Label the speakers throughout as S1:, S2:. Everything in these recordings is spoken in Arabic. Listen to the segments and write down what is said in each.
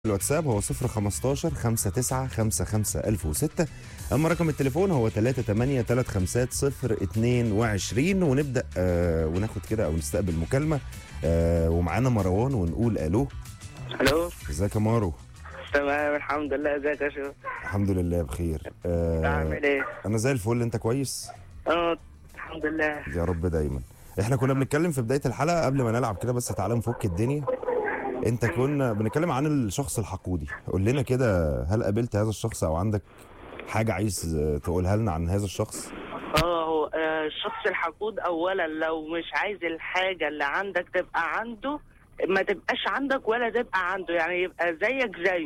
S1: الواتساب هو 015 59 55 1006. اما رقم التليفون هو 38 350 22. ونبدا وناخد كده او نستقبل مكالمه ومعانا مروان ونقول الو.
S2: الو،
S1: ازيك يا مارو؟
S2: تمام الحمد لله. ازيك يا شو؟
S1: الحمد لله بخير.
S2: عامل ايه؟
S1: انا زي الفل، انت كويس؟
S2: الحمد لله.
S1: يا رب دايما. احنا كنا بنتكلم في بدايه الحلقه قبل ما نلعب كده، بس تعالى نفك الدنيا. انت كنا بنتكلم عن الشخص الحقودي، قول لنا كده، هل قابلت هذا الشخص او عندك حاجه عايز تقولها لنا عن هذا الشخص؟
S2: هو الشخص الحقود اولا لو مش عايز الحاجه اللي عندك تبقى عنده، ما تبقاش عندك ولا تبقى عنده، يعني يبقى زيك زيه.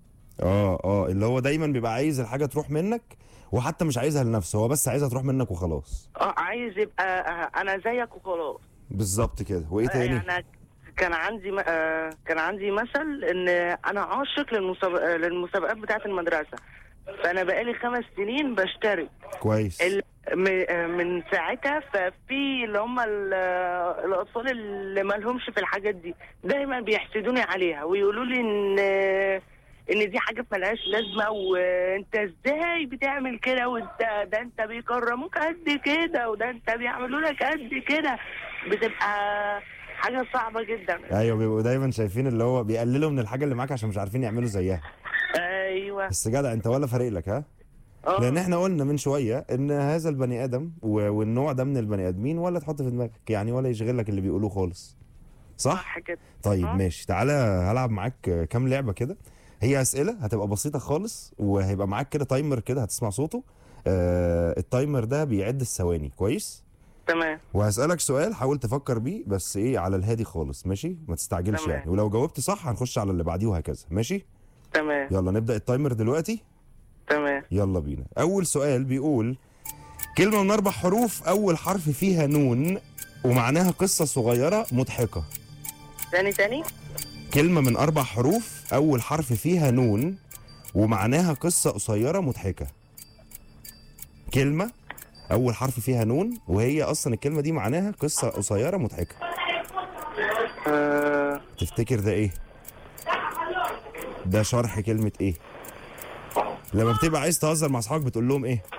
S1: اللي هو دايما بيبقى عايز الحاجه تروح منك، وحتى مش عايزها لنفسه، هو بس عايزها تروح منك وخلاص.
S2: عايز يبقى انا زيك وخلاص.
S1: بالظبط كده. وايه تاني؟
S2: يعني كان عندي مثل ان انا عاشق للمسابقات بتاعه المدرسه، فانا بقالي 5 سنين بشترك
S1: كويس.
S2: من ساعتها. ففي اللي هم الاطفال اللي ما لهمش في الحاجات دي دايما بيحسدوني عليها ويقولوا لي ان دي حاجه ملهاش لازمه، وانت ازاي بتعمل كده، وانت ده انت بيكرموك قد كده، وده انت بيعملوا لك قد كده. بتبقى حاجه صعبه جدا.
S1: ايوه، بيبقوا دايما شايفين اللي هو بيقللوا من الحاجه اللي معاك عشان مش عارفين يعملوا زيها.
S2: ايوه.
S1: بس جدع انت، ولا فارق لك ها؟ لان احنا قلنا من شويه ان هذا البني ادم والنوع ده من البني ادمين ولا تحط في دماغك يعني، ولا يشغل لك اللي بيقولوه خالص. صح
S2: كده.
S1: طيب ماشي، تعالى هلعب معاك كام لعبه كده. هي اسئله هتبقى بسيطه خالص، وهيبقى معاك كده تايمر كده هتسمع صوته. التايمر ده بيعد الثواني. كويس
S2: تمام.
S1: وهسألك سؤال، حاول تفكر بيه بس ايه على الهادي خالص، ماشي؟ ما تستعجلش
S2: تمام.
S1: يعني، ولو جاوبت صح هنخش على اللي بعديه وهكذا. ماشي
S2: تمام.
S1: يلا نبدأ التايمر دلوقتي.
S2: تمام.
S1: يلا بينا. اول سؤال بيقول كلمة من 4 حروف اول حرف فيها نون ومعناها قصة صغيرة مضحكة.
S2: تاني.
S1: كلمة من 4 حروف اول حرف فيها نون ومعناها قصة قصيرة مضحكة. كلمة اول حرف فيها نون وهي اصلا الكلمة دي معناها قصة قصيرة مضحكة. تفتكر ده ايه؟ ده شرح كلمة ايه؟ لما بتبقى عايز تهزر مع اصحابك بتقول لهم ايه؟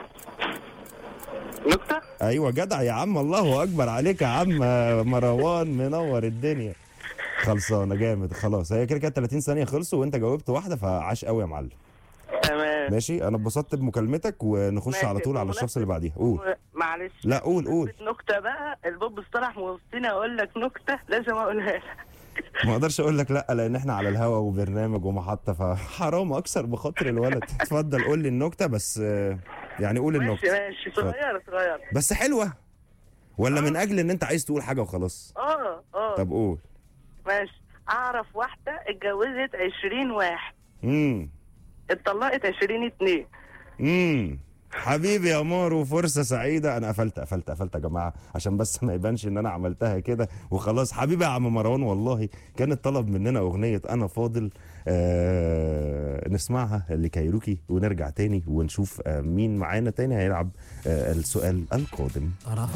S2: نكتة.
S1: ايوه جدع يا عم، الله اكبر عليك يا عم مروان، منور الدنيا. خلصانه جامد. خلاص هي كده 30 ثانيه خلصوا وانت جاوبت واحده، فعاش قوي يا معلم.
S2: تمام.
S1: ماشي، انا اتبسطت بمكالمتك ونخش على طول على الشخص اللي بعديها. قول.
S2: معلش.
S1: لا قول.
S2: نكتة بقى، البوب اصطلح موصيني اقول لك نكتة لازم اقولها لك.
S1: ما اقدرش اقول لك لا، لان احنا على الهوا وبرنامج ومحطه، فحرام اكسر بخاطر الولد. اتفضل قول لي النكته بس، يعني قول النكته.
S2: ماشي صغيرة
S1: بس حلوه، ولا من اجل ان انت عايز تقول حاجه وخلاص؟ طب قول.
S2: ماشي. اعرف واحدة اتجوزت 20 واحد، اتطلقت 22.
S1: حبيبي يا مارو، فرصة سعيدة. أنا قفلت يا جماعة عشان بس ما يبانش إن أنا عملتها كده وخلاص. حبيبي يا عم مروان، والله كان الطلب مننا أغنية أنا فاضل، نسمعها لكايروكي ونرجع تاني ونشوف مين معانا تاني هيلعب السؤال القادم.